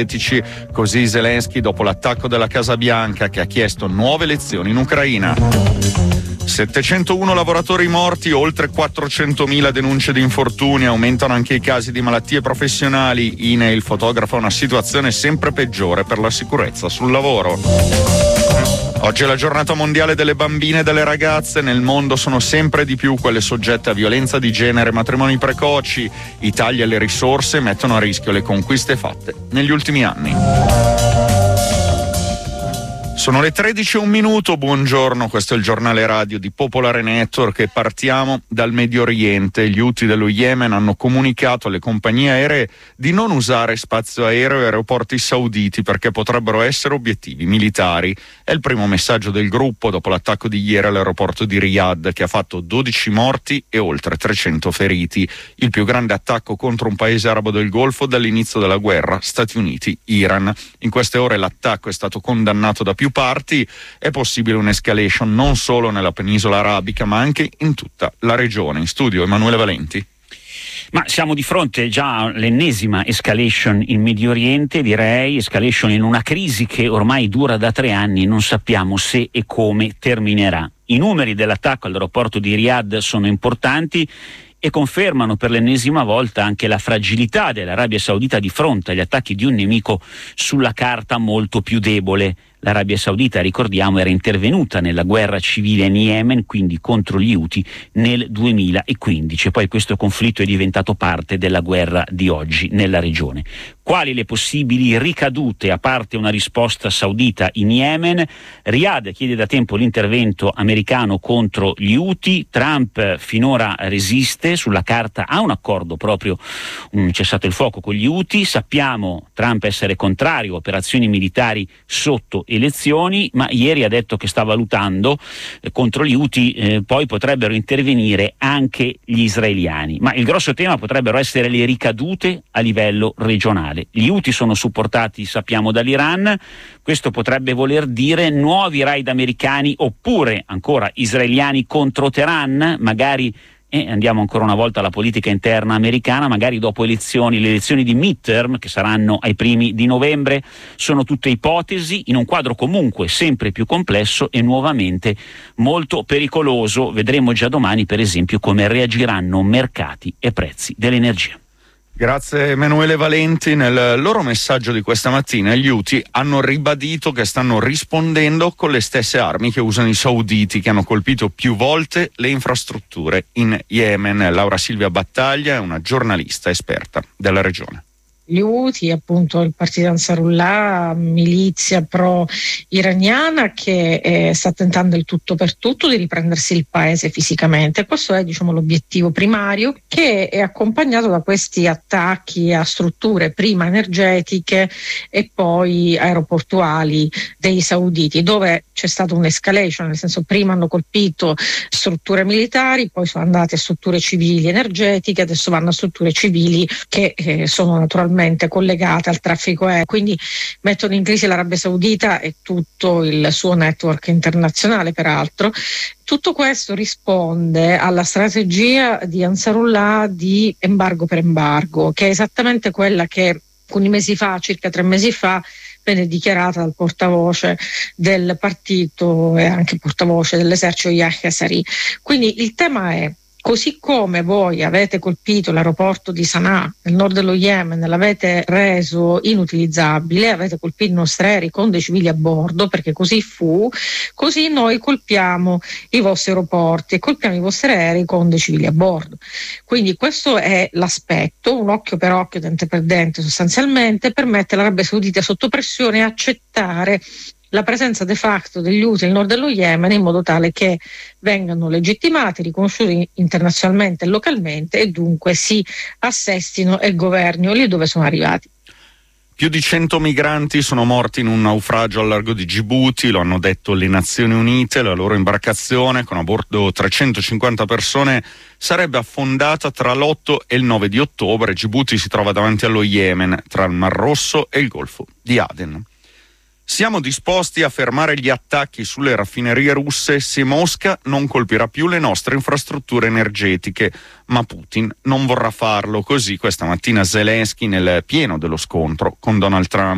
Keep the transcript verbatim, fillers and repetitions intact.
Così Zelensky dopo l'attacco della Casa Bianca, che ha chiesto nuove elezioni in Ucraina. settecentouno lavoratori morti, oltre quattrocentomila denunce di infortuni, aumentano anche i casi di malattie professionali. I N E il fotografa una situazione sempre peggiore per la sicurezza sul lavoro. Oggi è la giornata mondiale delle bambine e delle ragazze. Nel mondo sono sempre di più quelle soggette a violenza di genere e matrimoni precoci. I tagli alle risorse mettono a rischio le conquiste fatte negli ultimi anni. Sono le tredici e un minuto, buongiorno, questo è il giornale radio di Popolare Network e partiamo dal Medio Oriente. Gli Houthi dello Yemen hanno comunicato alle compagnie aeree di non usare spazio aereo e aeroporti sauditi perché potrebbero essere obiettivi militari. È il primo messaggio del gruppo dopo l'attacco di ieri all'aeroporto di Riyadh, che ha fatto dodici morti e oltre trecento feriti. Il più grande attacco contro un paese arabo del Golfo dall'inizio della guerra, Stati Uniti-Iran. In queste ore l'attacco è stato condannato da più parti. È possibile un'escalation non solo nella penisola arabica ma anche in tutta la regione. In studio Emanuele Valenti. Ma siamo di fronte già all'ennesima escalation in Medio Oriente, direi escalation in una crisi che ormai dura da tre anni, non sappiamo se e come terminerà. I numeri dell'attacco all'aeroporto di Riyadh sono importanti e confermano per l'ennesima volta anche la fragilità dell'Arabia Saudita di fronte agli attacchi di un nemico sulla carta molto più debole. L'Arabia Saudita, ricordiamo, era intervenuta nella guerra civile in Yemen, quindi contro gli Houthi, nel duemilaquindici. Poi questo conflitto è diventato parte della guerra di oggi nella regione. Quali le possibili ricadute, a parte una risposta saudita in Yemen? Riyadh chiede da tempo l'intervento americano contro gli Houthi. Trump finora resiste, sulla carta ha un accordo, proprio un cessato il fuoco con gli Houthi. Sappiamo Trump essere contrario a operazioni militari sotto elezioni, ma ieri ha detto che sta valutando eh, contro gli Houthi eh, poi potrebbero intervenire anche gli israeliani. Ma il grosso tema potrebbero essere le ricadute a livello regionale. Gli Houthi sono supportati, sappiamo, dall'Iran. Questo potrebbe voler dire nuovi raid americani oppure ancora israeliani contro Teheran, magari. E andiamo ancora una volta alla politica interna americana, magari dopo elezioni, le elezioni di midterm che saranno ai primi di novembre. Sono tutte ipotesi in un quadro comunque sempre più complesso e nuovamente molto pericoloso. Vedremo già domani, per esempio, come reagiranno mercati e prezzi dell'energia. Grazie Emanuele Valenti. Nel loro messaggio di questa mattina gli Houthi hanno ribadito che stanno rispondendo con le stesse armi che usano i sauditi, che hanno colpito più volte le infrastrutture in Yemen. Laura Silvia Battaglia è una giornalista esperta della regione. Gli Houthi, appunto il partito Ansarullah, milizia pro-iraniana che eh, sta tentando il tutto per tutto di riprendersi il paese fisicamente. Questo è, diciamo, l'obiettivo primario, che è accompagnato da questi attacchi a strutture prima energetiche e poi aeroportuali dei sauditi, dove c'è stata un'escalation, nel senso prima hanno colpito strutture militari, poi sono andati a strutture civili energetiche, adesso vanno a strutture civili che eh, sono naturalmente collegate al traffico aereo, quindi mettono in crisi l'Arabia Saudita e tutto il suo network internazionale. Peraltro tutto questo risponde alla strategia di Ansarullah di embargo per embargo, che è esattamente quella che alcuni mesi fa, circa tre mesi fa, venne dichiarata dal portavoce del partito e anche portavoce dell'esercito Yahya Sari. Quindi il tema è: così come voi avete colpito l'aeroporto di Sana'a nel nord dello Yemen, l'avete reso inutilizzabile, avete colpito i nostri aerei con dei civili a bordo, perché così fu, così noi colpiamo i vostri aeroporti e colpiamo i vostri aerei con dei civili a bordo. Quindi questo è l'aspetto, un occhio per occhio, dente per dente, sostanzialmente permette all'Arabia Saudita sotto pressione accettare la presenza de facto degli Houthi nel nord dello Yemen, in modo tale che vengano legittimati, riconosciuti internazionalmente e localmente e dunque si assestino e governino lì dove sono arrivati. Più di cento migranti sono morti in un naufragio al largo di Gibuti, lo hanno detto le Nazioni Unite. La loro imbarcazione, con a bordo trecentocinquanta persone, sarebbe affondata tra l'otto e il nove di ottobre. Gibuti si trova davanti allo Yemen, tra il Mar Rosso e il Golfo di Aden. Siamo disposti a fermare gli attacchi sulle raffinerie russe se Mosca non colpirà più le nostre infrastrutture energetiche, ma Putin non vorrà farlo. Così questa mattina Zelensky nel pieno dello scontro con Donald Trump.